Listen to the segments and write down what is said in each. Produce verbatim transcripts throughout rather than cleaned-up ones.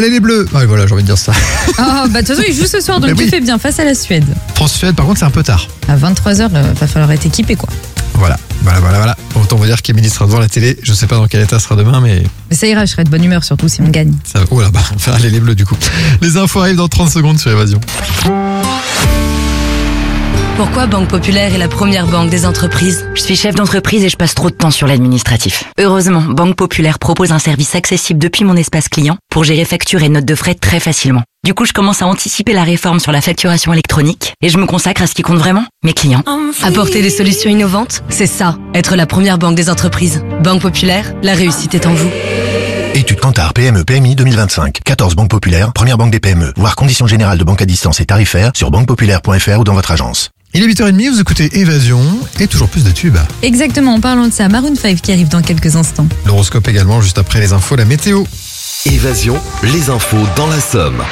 Allez les Bleus. Ouais, voilà, j'ai envie de dire ça. Oh, bah de toute façon, ils jouent ce soir, donc Mais tu oui. fais bien face à la Suède. France-Suède, par contre, c'est un peu tard. À vingt-trois heures, il va falloir être équipé, quoi. Voilà, voilà, voilà, voilà. Autant vous dire qu'Emilie sera devant la télé. Je sais pas dans quel état sera demain, mais Mais ça ira, je serai de bonne humeur, surtout si on gagne. ça va. Oh là, bah, on va aller les Bleus du coup. Les infos arrivent dans trente secondes sur Évasion. Pourquoi Banque Populaire est la première banque des entreprises? Je suis chef d'entreprise et je passe trop de temps sur l'administratif. Heureusement, Banque Populaire propose un service accessible depuis mon espace client pour gérer factures et notes de frais très facilement. Du coup, je commence à anticiper la réforme sur la facturation électronique et je me consacre à ce qui compte vraiment, mes clients. Apporter des solutions innovantes, c'est ça, être la première banque des entreprises. Banque Populaire, la réussite est en vous. Étude Kantar P M E P M I deux mille vingt-cinq. quatorze banques populaires, première banque des P M E. Voir conditions générales de banque à distance et tarifaires sur banque populaire point f r ou dans votre agence. Il est huit heures trente, vous écoutez Évasion et toujours plus de tubes. Exactement, en parlant de ça, Maroon cinq qui arrive dans quelques instants. L'horoscope également, juste après les infos, la météo. Évasion, les infos dans la Somme.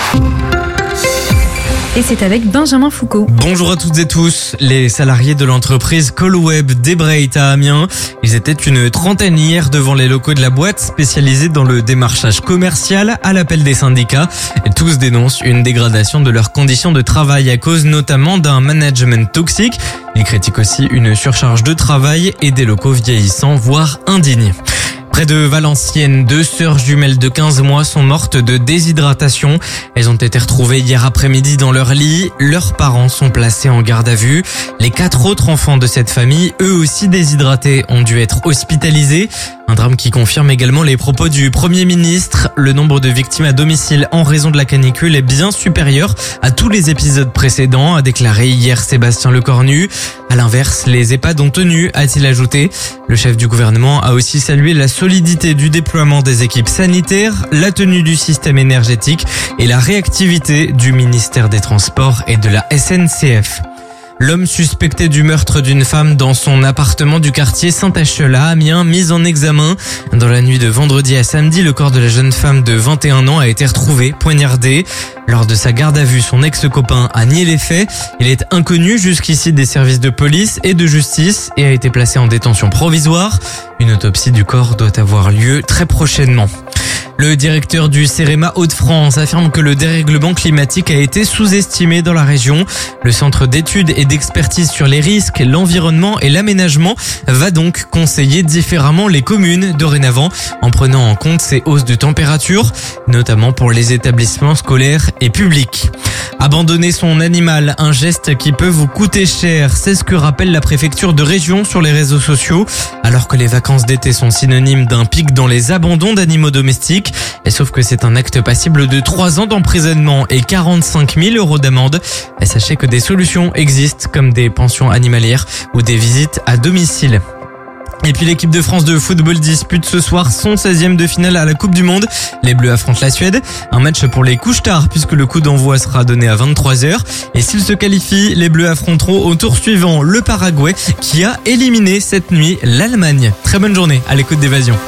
Et c'est avec Benjamin Foucault. Bonjour à toutes et tous. Les salariés de l'entreprise Colweb d'Ebreit à Amiens, ils étaient une trentaine hier devant les locaux de la boîte spécialisée dans le démarchage commercial à l'appel des syndicats. Et tous dénoncent une dégradation de leurs conditions de travail à cause notamment d'un management toxique. Ils critiquent aussi une surcharge de travail et des locaux vieillissants, voire indignes. Près de Valenciennes, deux sœurs jumelles de quinze mois sont mortes de déshydratation. Elles ont été retrouvées hier après-midi dans leur lit. Leurs parents sont placés en garde à vue. Les quatre autres enfants de cette famille, eux aussi déshydratés, ont dû être hospitalisés. Un drame qui confirme également les propos du Premier ministre. Le nombre de victimes à domicile en raison de la canicule est bien supérieur à tous les épisodes précédents, a déclaré hier Sébastien Lecornu. À l'inverse, les EHPAD ont tenu, a-t-il ajouté. Le chef du gouvernement a aussi salué la solidité du déploiement des équipes sanitaires, la tenue du système énergétique et la réactivité du ministère des Transports et de la S N C F. L'homme suspecté du meurtre d'une femme dans son appartement du quartier Saint-Achel à Amiens, mis en examen. Dans la nuit de vendredi à samedi, le corps de la jeune femme de vingt et un ans a été retrouvé, poignardé. Lors de sa garde à vue, son ex-copain a nié les faits. Il est inconnu jusqu'ici des services de police et de justice et a été placé en détention provisoire. Une autopsie du corps doit avoir lieu très prochainement. Le directeur du CEREMA Hauts-de-France affirme que le dérèglement climatique a été sous-estimé dans la région. Le centre d'études et d'expertise sur les risques, l'environnement et l'aménagement va donc conseiller différemment les communes dorénavant en prenant en compte ces hausses de température, notamment pour les établissements scolaires et publics. Abandonner son animal, un geste qui peut vous coûter cher, c'est ce que rappelle la préfecture de région sur les réseaux sociaux. Alors que les vacances d'été sont synonymes d'un pic dans les abandons d'animaux domestiques, et sauf que c'est un acte passible de trois ans d'emprisonnement et quarante-cinq mille euros d'amende. Et sachez que des solutions existent comme des pensions animalières ou des visites à domicile. Et puis l'équipe de France de football dispute ce soir son seizième de finale à la Coupe du Monde. Les Bleus affrontent la Suède. Un match pour les couches tard puisque le coup d'envoi sera donné à vingt-trois heures. Et s'ils se qualifient, les Bleus affronteront au tour suivant le Paraguay qui a éliminé cette nuit l'Allemagne. Très bonne journée à l'écoute d'Évasion.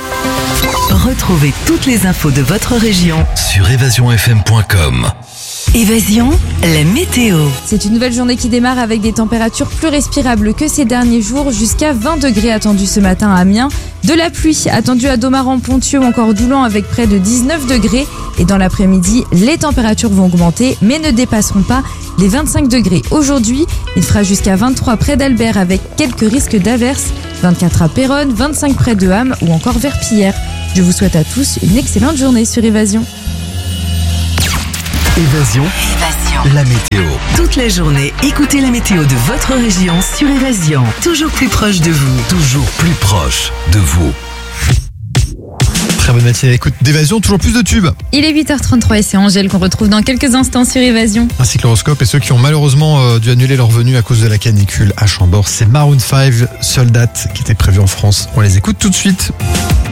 Retrouvez toutes les infos de votre région Sur évasion f m point com. Évasion, la météo. C'est une nouvelle journée qui démarre avec des températures plus respirables que ces derniers jours, jusqu'à vingt degrés attendus ce matin à Amiens. De la pluie attendue à Domaran, Pontieux ou encore Doulan avec près de dix-neuf degrés. Et dans l'après-midi, les températures vont augmenter mais ne dépasseront pas les vingt-cinq degrés. Aujourd'hui, il fera jusqu'à vingt-trois près d'Albert avec quelques risques d'averses, vingt-quatre à Péronne, vingt-cinq près de Ham ou encore Verpillière. Je vous souhaite à tous une excellente journée sur Évasion. Évasion, Évasion. la météo. Toute la journée, écoutez la météo de votre région sur Évasion. Toujours plus proche de vous. Toujours plus proche de vous. Très bonne matinée à l'écoute d'Évasion, toujours plus de tubes. Il est huit heures trente-trois et c'est Angèle qu'on retrouve dans quelques instants sur Évasion. Ainsi que l'horoscope et ceux qui ont malheureusement euh, dû annuler leur venue à cause de la canicule à Chambord. C'est Maroon cinq, seule date qui était prévue en France. On les écoute tout de suite.